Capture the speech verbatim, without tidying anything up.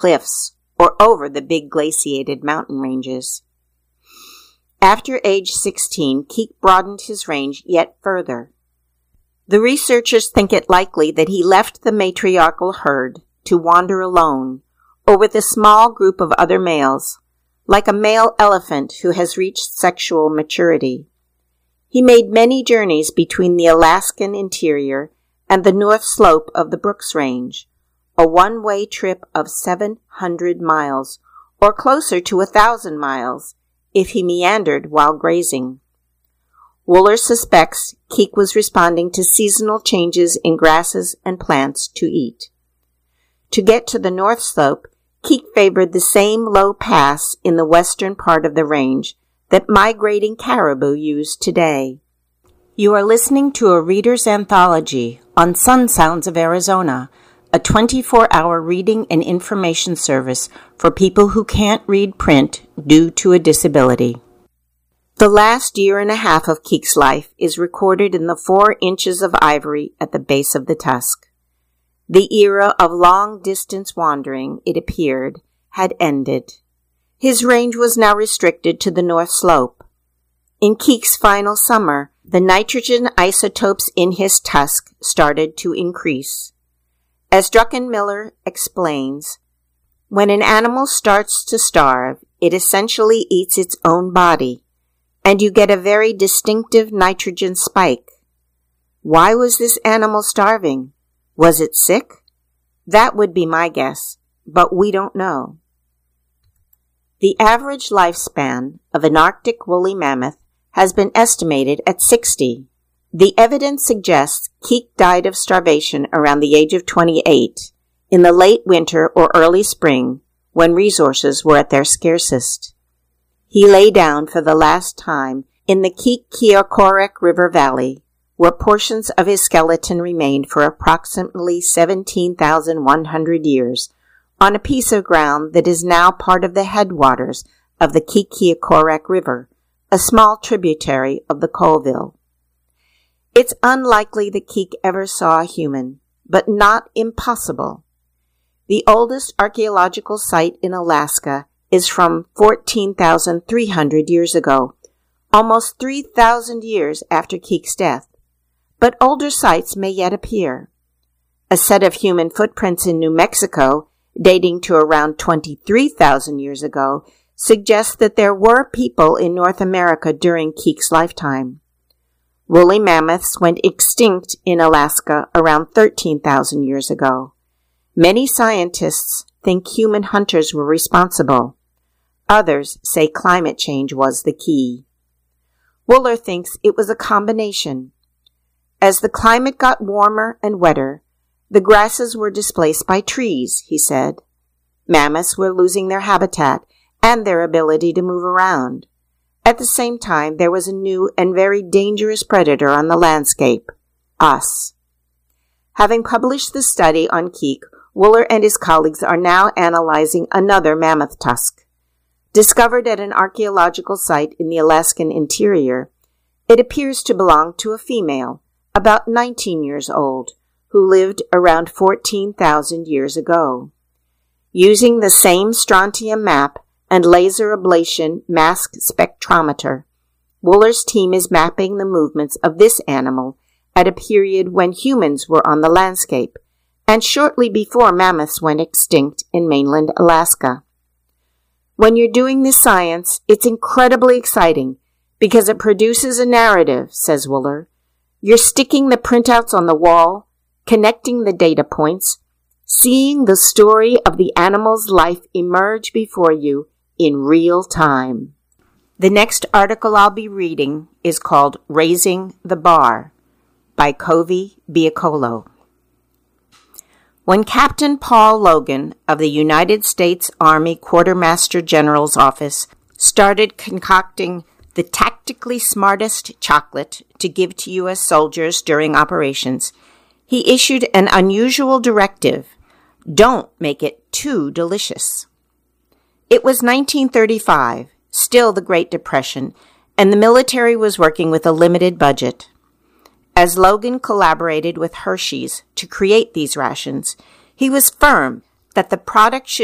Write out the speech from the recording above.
cliffs or over the big glaciated mountain ranges. After age sixteen, Keek broadened his range yet further. The researchers think it likely that he left the matriarchal herd to wander alone or with a small group of other males, like a male elephant who has reached sexual maturity. He made many journeys between the Alaskan interior and the north slope of the Brooks Range, a one-way trip of seven hundred miles, or closer to a thousand miles, if he meandered while grazing. Wooler suspects Keek was responding to seasonal changes in grasses and plants to eat. To get to the north slope, Keek favored the same low pass in the western part of the range that migrating caribou use today. You are listening to a Reader's Anthology on Sun Sounds of Arizona, a twenty-four hour reading and information service for people who can't read print due to a disability. The last year and a half of Keek's life is recorded in the four inches of ivory at the base of the tusk. The era of long-distance wandering, it appeared, had ended. His range was now restricted to the north slope. In Keek's final summer, the nitrogen isotopes in his tusk started to increase. As Druckenmiller explains, when an animal starts to starve, it essentially eats its own body, and you get a very distinctive nitrogen spike. Why was this animal starving? Was it sick? That would be my guess, but we don't know. The average lifespan of an Arctic woolly mammoth has been estimated at sixty. The evidence suggests Keek died of starvation around the age of twenty-eight, in the late winter or early spring, when resources were at their scarcest. He lay down for the last time in the Keek-Keokorek River Valley, where portions of his skeleton remained for approximately seventeen thousand one hundred years, on a piece of ground that is now part of the headwaters of the Keek-Keokorek River, a small tributary of the Colville. It's unlikely that Keek ever saw a human, but not impossible. The oldest archaeological site in Alaska is from fourteen thousand three hundred years ago, almost three thousand years after Keek's death. But older sites may yet appear. A set of human footprints in New Mexico, dating to around twenty-three thousand years ago, suggests that there were people in North America during Keek's lifetime. Woolly mammoths went extinct in Alaska around thirteen thousand years ago. Many scientists think human hunters were responsible. Others say climate change was the key. Wooler thinks it was a combination. As the climate got warmer and wetter, the grasses were displaced by trees, he said. Mammoths were losing their habitat and their ability to move around. At the same time, there was a new and very dangerous predator on the landscape, us. Having published the study on Keek, Wooler and his colleagues are now analyzing another mammoth tusk. Discovered at an archaeological site in the Alaskan interior, it appears to belong to a female, about nineteen years old, who lived around fourteen thousand years ago. Using the same strontium map and laser ablation mass spectrometer, Wooler's team is mapping the movements of this animal at a period when humans were on the landscape, and shortly before mammoths went extinct in mainland Alaska. When you're doing this science, it's incredibly exciting because it produces a narrative, says Wooler. You're sticking the printouts on the wall, connecting the data points, seeing the story of the animal's life emerge before you in real time. The next article I'll be reading is called Raising the Bar by Covey Biacolo. When Captain Paul Logan of the United States Army Quartermaster General's Office started concocting the tactically smartest chocolate to give to U S soldiers during operations, he issued an unusual directive: don't make it too delicious. It was nineteen thirty-five, still the Great Depression, and the military was working with a limited budget. As Logan collaborated with Hershey's to create these rations, he was firm that the product should